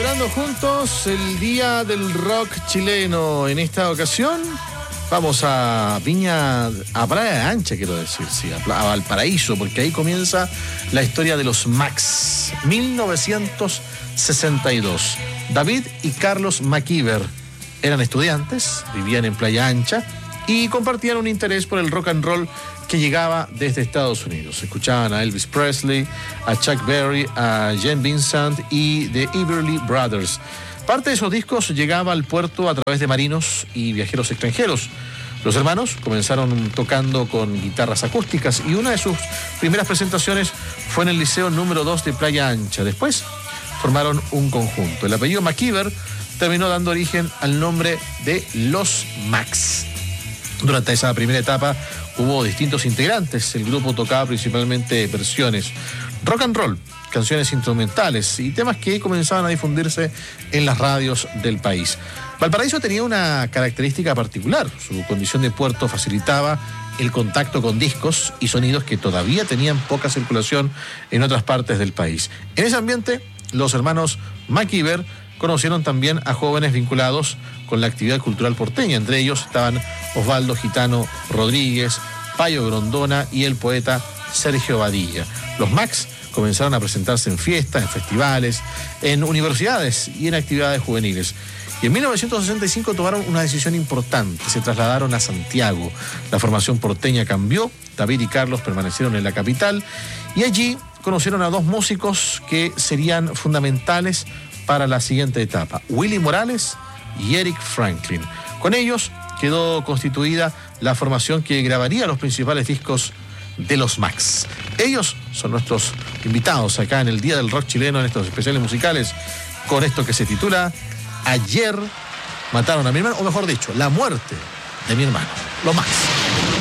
celebrando juntos el Día del Rock chileno. En esta ocasión vamos a Playa Ancha, quiero decir, sí, a Valparaíso, porque ahí comienza la historia de los Max. 1962. David y Carlos McKeever eran estudiantes, vivían en Playa Ancha y compartían un interés por el rock and roll que llegaba desde Estados Unidos. Escuchaban a Elvis Presley, a Chuck Berry, a Gene Vincent y The Everly Brothers. Parte de esos discos llegaba al puerto a través de marinos y viajeros extranjeros. Los hermanos comenzaron tocando con guitarras acústicas y una de sus primeras presentaciones fue en el Liceo número 2 de Playa Ancha. Después formaron un conjunto. El apellido McKeever terminó dando origen al nombre de Los Max. Durante esa primera etapa hubo distintos integrantes. El grupo tocaba principalmente versiones rock and roll, canciones instrumentales y temas que comenzaban a difundirse en las radios del país. Valparaíso tenía una característica particular. Su condición de puerto facilitaba el contacto con discos y sonidos que todavía tenían poca circulación en otras partes del país. En ese ambiente, los hermanos McKeever conocieron también a jóvenes vinculados con la actividad cultural porteña. Entre ellos estaban Osvaldo Gitano Rodríguez, Payo Grondona y el poeta Sergio Badilla. Los Max comenzaron a presentarse en fiestas, en festivales, en universidades y en actividades juveniles. Y en 1965 tomaron una decisión importante, se trasladaron a Santiago. La formación porteña cambió, David y Carlos permanecieron en la capital y allí conocieron a dos músicos que serían fundamentales para la siguiente etapa, Willy Morales y Eric Franklin. Con ellos quedó constituida la formación que grabaría los principales discos de los Max. Ellos son nuestros invitados acá en el Día del Rock chileno, en estos especiales musicales, con esto que se titula Ayer mataron a mi hermano, o mejor dicho, la muerte de mi hermano, los Max.